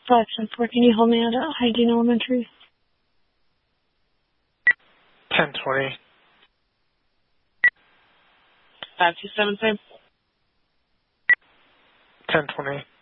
510-4, can you hold me at Hygiene Elementary? 1020. 527, sir. 1020.